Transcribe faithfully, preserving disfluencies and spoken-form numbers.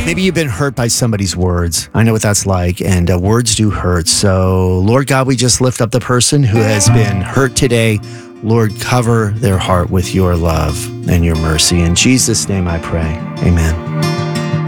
Maybe you've been hurt by somebody's words. I know what that's like, and uh, words do hurt. So, Lord God, we just lift up the person who has been hurt today. Lord, cover their heart with your love and your mercy. In Jesus' name I pray. Amen.